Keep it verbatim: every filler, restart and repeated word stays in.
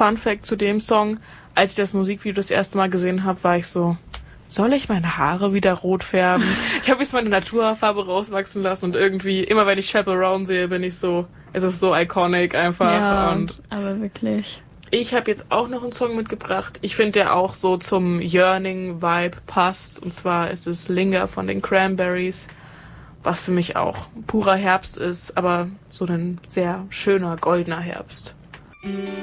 Fun Fact zu dem Song: Als ich das Musikvideo das erste Mal gesehen habe, war ich so, soll ich meine Haare wieder rot färben? Ich habe jetzt meine Naturfarbe rauswachsen lassen und irgendwie, immer wenn ich Chaperone sehe, bin ich so, es ist so iconic einfach. Ja, und aber wirklich. Ich habe jetzt auch noch einen Song mitgebracht. Ich finde, der auch so zum Yearning-Vibe passt. Und zwar ist es Linger von den Cranberries, was für mich auch purer Herbst ist, aber so ein sehr schöner, goldener Herbst.